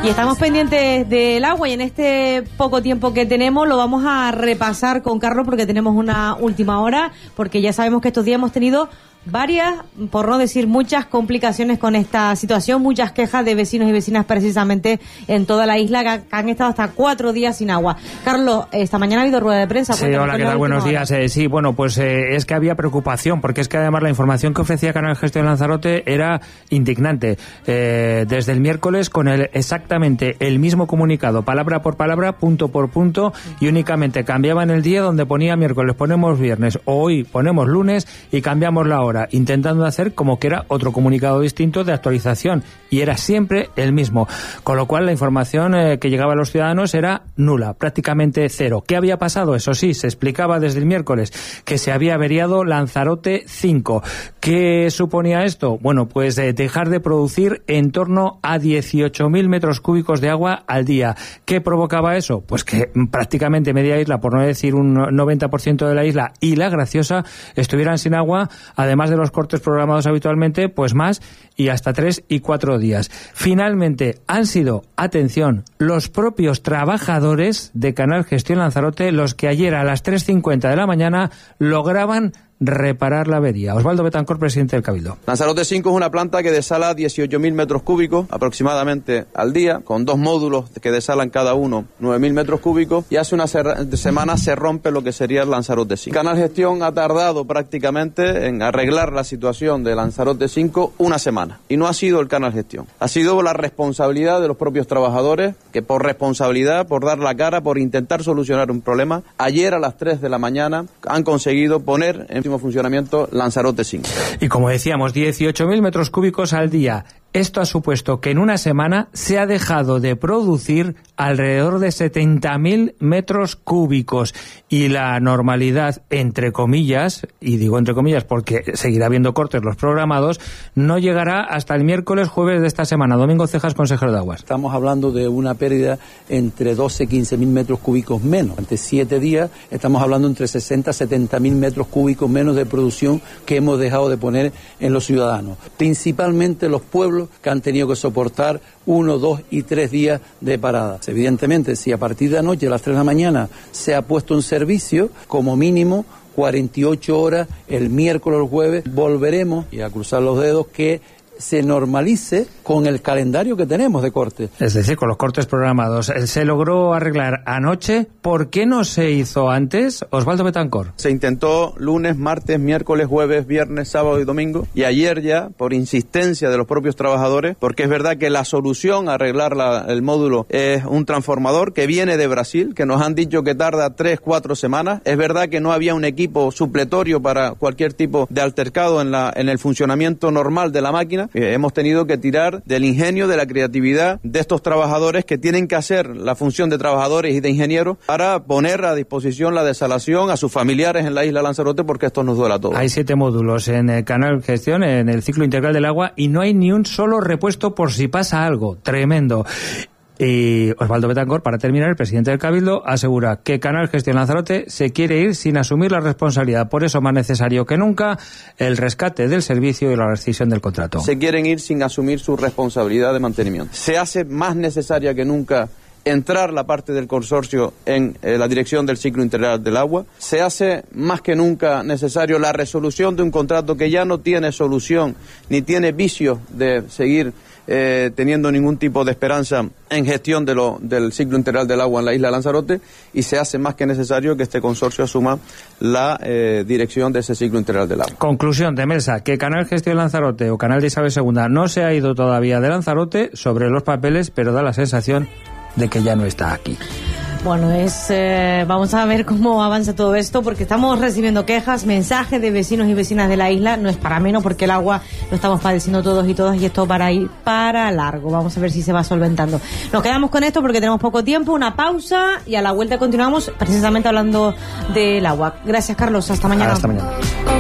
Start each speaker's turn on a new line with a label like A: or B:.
A: Y estamos pendientes del agua y en este poco tiempo que tenemos lo vamos a repasar con Carlos porque tenemos una última hora, porque ya sabemos que estos días hemos tenido varias, por no decir muchas, complicaciones con esta situación, muchas quejas de vecinos y vecinas precisamente en toda la isla que han estado hasta 4 días sin agua. Carlos, esta mañana ha habido rueda de prensa.
B: Sí, hola, ¿qué tal? Buenos días. Sí, bueno, pues es que había preocupación, porque es que además la información que ofrecía Canal Gestión Lanzarote era indignante. Desde el miércoles con exactamente el mismo comunicado, palabra por palabra, punto por punto, y únicamente cambiaban el día donde ponía miércoles, ponemos viernes, o hoy ponemos lunes y cambiamos la hora, intentando hacer como que era otro comunicado distinto de actualización, y era siempre el mismo, con lo cual la información que llegaba a los ciudadanos era nula, prácticamente cero. ¿Qué había pasado? Eso sí, se explicaba desde el miércoles que se había averiado Lanzarote 5. ¿Qué suponía esto? Bueno, pues dejar de producir en torno a 18.000 metros cúbicos de agua al día. ¿Qué provocaba eso? Pues que prácticamente media isla, por no decir un 90% de la isla y La Graciosa, estuvieran sin agua, además de los cortes programados habitualmente, pues más, y hasta 3 y 4 días. Finalmente han sido, atención, los propios trabajadores de Canal Gestión Lanzarote los que ayer a las 3:50 de la mañana lograban reparar la avería. Osvaldo Betancor, presidente del Cabildo.
C: Lanzarote 5 es una planta que desala 18.000 metros cúbicos aproximadamente al día, con 2 módulos que desalan cada uno 9.000 metros cúbicos, y hace una semana se rompe lo que sería el Lanzarote 5. Canal Gestión ha tardado prácticamente en arreglar la situación de Lanzarote 5 una semana, y no ha sido el Canal Gestión. Ha sido la responsabilidad de los propios trabajadores, que por responsabilidad, por dar la cara, por intentar solucionar un problema, ayer a las 3 de la mañana han conseguido poner en funcionamiento Lanzarote 5.
B: Y como decíamos, 18.000 metros cúbicos al día. Esto ha supuesto que en una semana se ha dejado de producir alrededor de 70.000 metros cúbicos, y la normalidad, entre comillas, y digo entre comillas porque seguirá habiendo cortes los programados, no llegará hasta el miércoles, jueves de esta semana. Domingo Cejas, consejero de Aguas.
D: Estamos hablando de una pérdida entre 12 y 15.000 metros cúbicos menos. Ante 7 días estamos hablando entre 60 y 70.000 metros cúbicos menos de producción que hemos dejado de poner en los ciudadanos. Principalmente los pueblos que han tenido que soportar 1, 2 y 3 días de paradas. Evidentemente, si a partir de anoche, a las 3 de la mañana, se ha puesto en servicio, como mínimo 48 horas, el miércoles o el jueves, volveremos, y a cruzar los dedos, que se normalice con el calendario que tenemos de cortes.
B: Es decir, con los cortes programados. Se logró arreglar anoche. ¿Por qué no se hizo antes? Osvaldo Betancor.
C: Se intentó lunes, martes, miércoles, jueves, viernes, sábado y domingo, y ayer ya, por insistencia de los propios trabajadores, porque es verdad que la solución a arreglar el módulo es un transformador que viene de Brasil, que nos han dicho que tarda 3-4 semanas. Es verdad que no había un equipo supletorio para cualquier tipo de altercado en el funcionamiento normal de la máquina. Hemos tenido que tirar del ingenio, de la creatividad de estos trabajadores, que tienen que hacer la función de trabajadores y de ingenieros para poner a disposición la desalación a sus familiares en la isla Lanzarote, porque esto nos duele a todos.
B: Hay 7 módulos en el Canal Gestión, en el ciclo integral del agua, y no hay ni un solo repuesto por si pasa algo. Tremendo. Y Osvaldo Betancor, para terminar, el presidente del Cabildo, asegura que Canal Gestión Lanzarote se quiere ir sin asumir la responsabilidad. Por eso, más necesario que nunca, el rescate del servicio y la rescisión del contrato.
C: Se quieren ir sin asumir su responsabilidad de mantenimiento. Se hace más necesaria que nunca entrar la parte del consorcio en la dirección del ciclo integral del agua. Se hace más que nunca necesario la resolución de un contrato que ya no tiene solución ni tiene vicios de seguir teniendo ningún tipo de esperanza en gestión del ciclo integral del agua en la isla de Lanzarote, y se hace más que necesario que este consorcio asuma la dirección de ese ciclo integral del agua.
B: Conclusión de mesa, que Canal Gestión Lanzarote o Canal de Isabel II no se ha ido todavía de Lanzarote sobre los papeles, pero da la sensación de que ya no está aquí.
A: Bueno, vamos a ver cómo avanza todo esto, porque estamos recibiendo quejas, mensajes de vecinos y vecinas de la isla. No es para menos, porque el agua lo estamos padeciendo todos y todas, y esto para ir para largo. Vamos a ver si se va solventando. Nos quedamos con esto porque tenemos poco tiempo, una pausa, y a la vuelta continuamos precisamente hablando del agua. Gracias, Carlos. Hasta mañana.
B: Hasta mañana.